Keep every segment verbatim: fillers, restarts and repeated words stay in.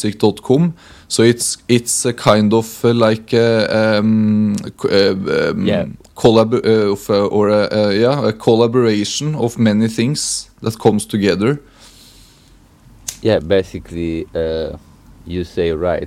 music dot com. So it's it's a kind of uh, like a, um, uh, um, yeah. collab uh, of, uh, or a, uh, yeah a collaboration of many things that comes together. Yeah, basically, uh, you say right.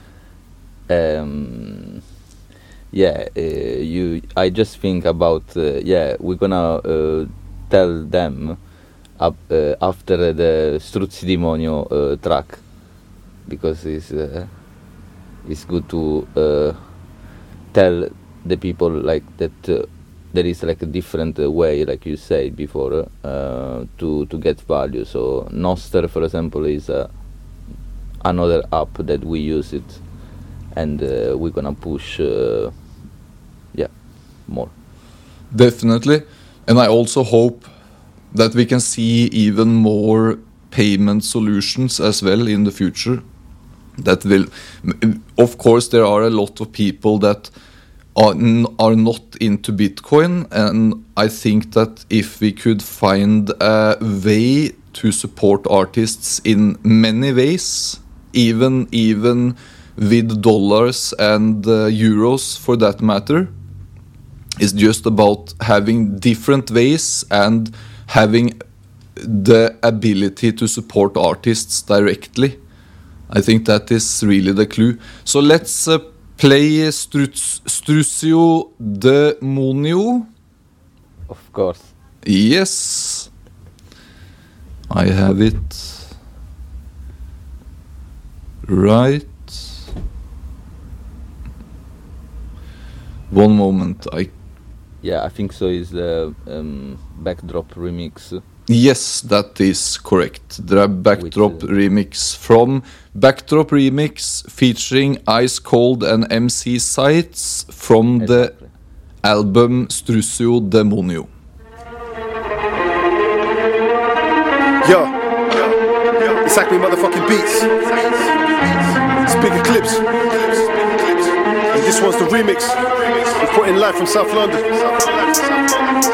Um, yeah, uh, you. I just think about uh, yeah. We're gonna uh, tell them up, uh, after the Struzzi Demonio uh, track, because it's uh, it's good to uh, tell the people like that uh, there is like a different uh, way, like you said before, uh, to to get value. So Noster, for example, is uh, another app that we use it, and uh, we're gonna push, uh, yeah, more. Definitely, and I also hope that we can see even more payment solutions as well in the future. That will, of course, there are a lot of people that are, n- are not into Bitcoin, and I think that if we could find a way to support artists in many ways, even even with dollars and uh, euros for that matter, it's just about having different ways and having the ability to support artists directly. I think that is really the clue. So let's uh, play Struz- Struzio Demonio. Of course. Yes. I have it. Right. One moment. I Yeah, I think so. Is the um, Backdrop remix? Yes, that is correct. The Backdrop With, uh, remix from Backdrop Remix featuring Ice Cold and M C Sights from Exactly. the album Struzio Demonio. Yo, it's Acme motherfucking beats. It's bigger clips. And this one's the remix. We put in live from South London.